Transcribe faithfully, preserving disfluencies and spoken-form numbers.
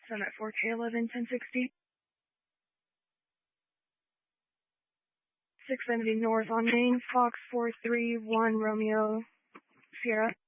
Summit four K eleven ten sixty. six seventy North on Main, Fox four three one Romeo Sierra.